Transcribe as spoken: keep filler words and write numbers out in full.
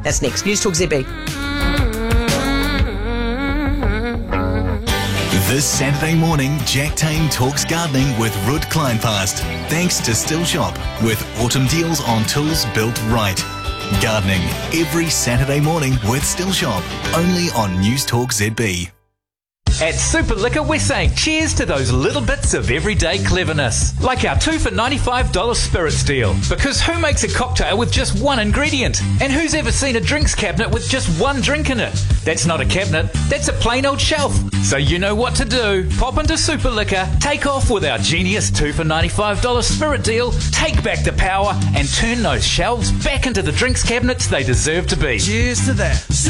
That's next. News Talk Z B. This Saturday morning, Jack Tame talks gardening with Ruud Kleinpast. Thanks to Still Shop, with autumn deals on tools built right. Gardening every Saturday morning with Still Shop, only on News Talk Z B. At Super Liquor, we're saying cheers to those little bits of everyday cleverness. Like our two for ninety-five dollars spirits deal. Because who makes a cocktail with just one ingredient? And who's ever seen a drinks cabinet with just one drink in it? That's not a cabinet, that's a plain old shelf. So you know what to do. Pop into Super Liquor, take off with our genius two for ninety-five dollars spirit deal, take back the power, and turn those shelves back into the drinks cabinets they deserve to be. Cheers to that.